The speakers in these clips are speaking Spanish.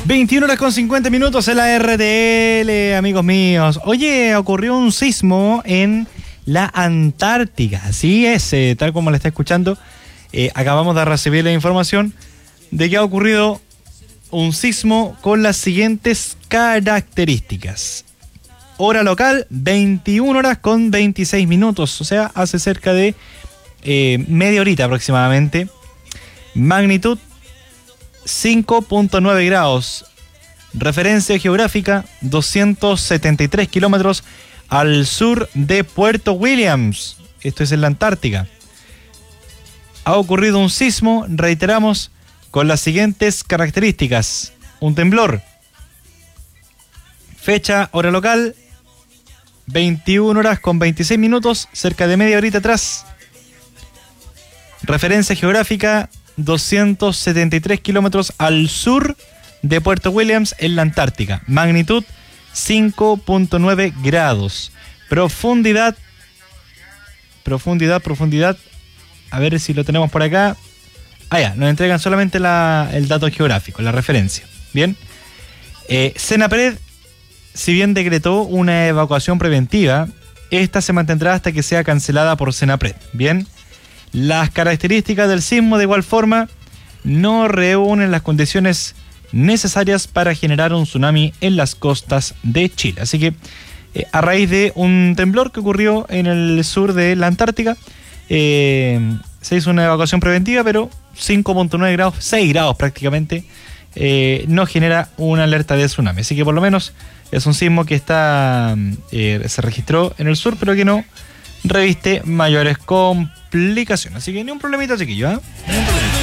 21:50 en la RTL, amigos míos. Oye, ocurrió un sismo en la Antártica. Así es, tal como la está escuchando. Acabamos de recibir la información de que ha ocurrido un sismo con las siguientes características. Hora local, 21:26. O sea, hace cerca de media horita aproximadamente. Magnitud 5.9 grados. Referencia geográfica 273 kilómetros al sur de Puerto Williams. Esto es en la Antártica. Ha ocurrido un sismo, reiteramos, con las siguientes características. Un temblor. Fecha, hora local, 21:26, cerca de media horita atrás. Referencia geográfica 273 kilómetros al sur de Puerto Williams, en la Antártica. Magnitud 5.9 grados. Profundidad. A ver si lo tenemos por acá. Ya, nos entregan solamente el dato geográfico, la referencia. Bien. Senapred, si bien decretó una evacuación preventiva, esta se mantendrá hasta que sea cancelada por Senapred. Bien. Las características del sismo, de igual forma, no reúnen las condiciones necesarias para generar un tsunami en las costas de Chile. Así que, a raíz de un temblor que ocurrió en el sur de la Antártica, se hizo una evacuación preventiva, pero 5.9 grados, 6 grados prácticamente, no genera una alerta de tsunami. Así que por lo menos es un sismo que se registró en el sur, pero que no reviste mayores complicaciones. Así que ni un problemita, chiquillo, ¿eh? Ni un problemita.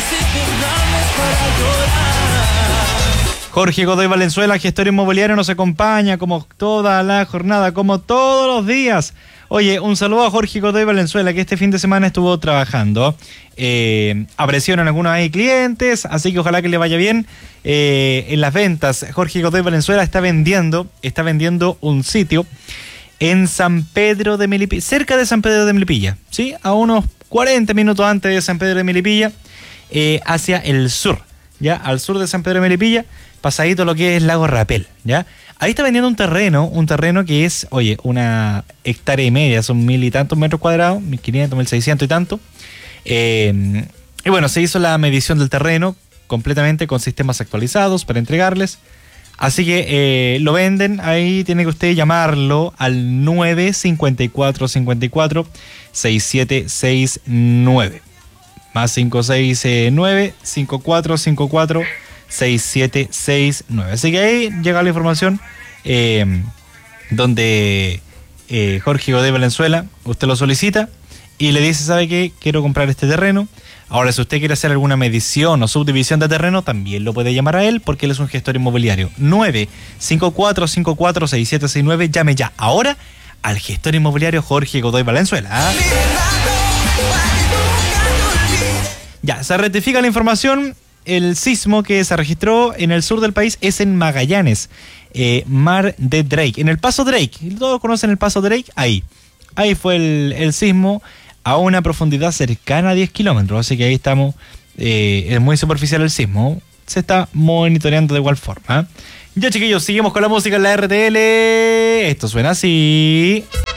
Jorge Godoy Valenzuela, gestor inmobiliario, nos acompaña como toda la jornada, como todos los días. Oye, un saludo a Jorge Godoy Valenzuela, que este fin de semana estuvo trabajando. Aparecieron algunos ahí clientes, así que ojalá que le vaya bien en las ventas. Jorge Godoy Valenzuela está vendiendo un sitio en San Pedro de Melipilla, cerca de San Pedro de Melipilla, ¿sí? A unos 40 minutos antes de San Pedro de Melipilla, hacia el sur, ¿ya? Al sur de San Pedro de Melipilla, pasadito lo que es Lago Rapel, ¿ya? Ahí está vendiendo un terreno que es, oye, 1,5 hectáreas, son 1,000 y tantos metros cuadrados, 1.500, 1.600 y tanto. Y bueno, se hizo la medición del terreno completamente con sistemas actualizados para entregarles. Así que lo venden, ahí tiene que usted llamarlo al 954-54-6769. Más 569-5454-6769. Así que ahí llega la información donde Jorge Godoy Valenzuela, usted lo solicita y le dice, ¿sabe qué? Quiero comprar este terreno. Ahora, si usted quiere hacer alguna medición o subdivisión de terreno, también lo puede llamar a él, porque él es un gestor inmobiliario. 954-54-6769. Llame ya ahora al gestor inmobiliario Jorge Godoy Valenzuela. Ya, se rectifica la información. El sismo que se registró en el sur del país es en Magallanes, Mar de Drake, en el Paso Drake. Todos conocen el Paso Drake. Ahí fue el sismo, a una profundidad cercana a 10 kilómetros. Así que ahí estamos. Es muy superficial el sismo. Se está monitoreando de igual forma. Ya, chiquillos, seguimos con la música en la RTL. Esto suena así.